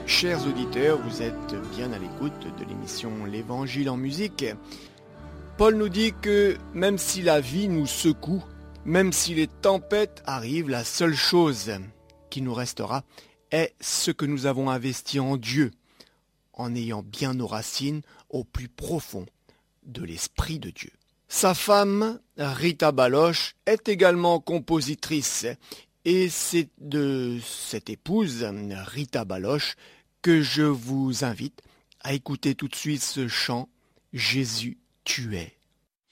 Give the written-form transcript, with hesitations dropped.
Chers auditeurs, vous êtes bien à l'écoute de l'émission L'Évangile en musique. Paul nous dit que même si la vie nous secoue, même si les tempêtes arrivent, la seule chose qui nous restera est ce que nous avons investi en Dieu, en ayant bien nos racines au plus profond de l'Esprit de Dieu. Sa femme, Rita Baloche, est également compositrice et c'est de cette épouse, Rita Baloche, que je vous invite à écouter tout de suite ce chant « Jésus, tu es ».